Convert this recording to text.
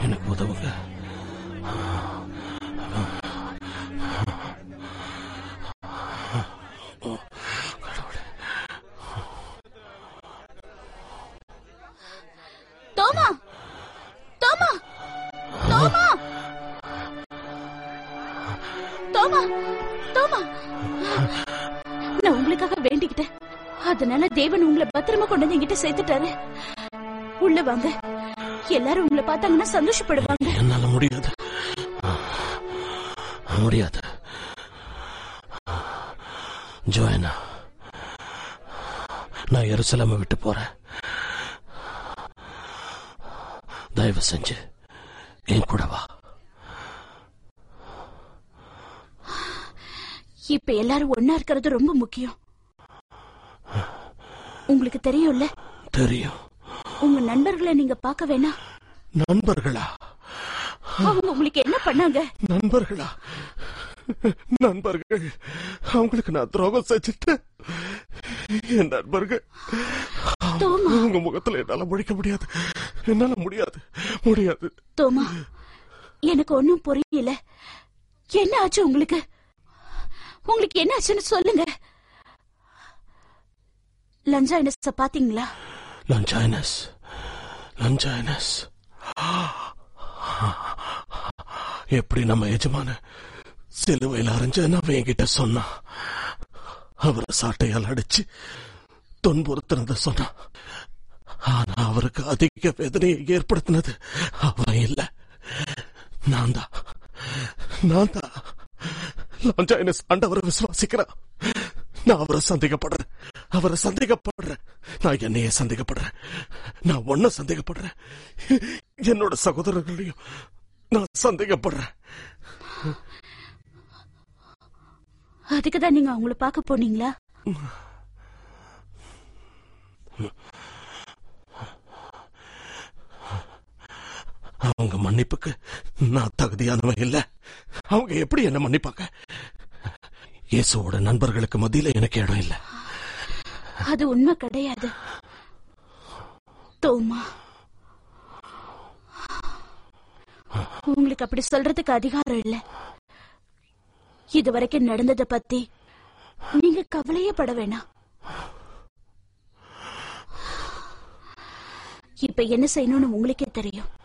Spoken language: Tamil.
எனக்கு உதவுங்க. தோமா, தோமா, தோமா, தோமா, தோமா, நான் உங்களுக்காக வேண்டிக்கிட்டேன். அதனால தேவன் உங்களை பத்திரமா கொண்டு வந்து என்கிட்ட சேர்த்துட்டாரு. உள்ள வாங்க, எல்லாரும் உங்களை பார்த்தாங்கன்னா சந்தோஷப்படுவாங்க. என்னால முடியாது, முடியாது. ஜோயனா, நான் எருசலேமை விட்டு போறேன். தயவு செஞ்சு என் கூட வா. இப்ப எல்லாரும் ஒன்னா இருக்கிறது ரொம்ப முக்கியம். உங்களுக்கு தெரியும்ல? தெரியும். உங்க நண்பர்களை நீங்க பார்க்க வேணாம். நண்பர்களா? அவங்க உங்களுக்கு என்ன பண்ணாங்க? நண்பர்களா? நண்பர்கள் அவங்களுக்கு நான் துரோகம் செஞ்சுட்டேன். என் நண்பர்கள் உங்க முகத்துல என்னால முடிக்க முடியாது, என்னால முடியாது, முடியாது. தோமா, எனக்கு ஒன்னும் புரியல. என்ன ஆச்சு உங்களுக்கு? உங்களுக்கு என்ன ஆச்சுன்னு சொல்லுங்க. லஞ்சாயினஸ் பாத்தீங்களா? லஞ்சாயினஸ், லஞ்சாயினஸ் எப்படி நம்ம எஜமான சிலுவையில் அரைஞ்சேன்னு அவன் என்கிட்ட சொன்னான். அவரை சாட்டையால் அடிச்சு துன்புறுத்தினத சொன்னான். ஆனா அவருக்கு அதிக வேதனையை ஏற்படுத்தினது அவன் இல்ல, நான் தான். லாஞ்சாயினஸ் ஆண்டவரை விசுவாசிக்கிறான். நான் அவரை சந்தேகப்படுறேன், அவரை சந்தேகப்படுறேன். நான் என்னையே சந்தேகப்படுறேன். நான் ஒன்ன சந்தேகப்படுறேன், என்னோட சகோதரர்களையும் நான் சந்தேகப்படுறேன். அதுக்குதான் நீங்க அவங்கள பார்க்க போனீங்களா? அவங்க மன்னிப்புக்கு நான் தகுதியானவன் இல்ல. அவங்க எப்படி என்ன மன்னிப்பாங்க? இயேசுவோட நண்பர்களுக்கு மத்தியில எனக்கு இடம் இல்ல. அது உண்மை கிடையாது தோமா. உங்களுக்கு அப்படி சொல்றதுக்கு அதிகாரம் இல்ல. இதுவரைக்கும் நடந்ததை பத்தி நீங்க கவலையே பட வேணாம். இப்ப என்ன செய்யணும்னு உங்களுக்கே தெரியும்.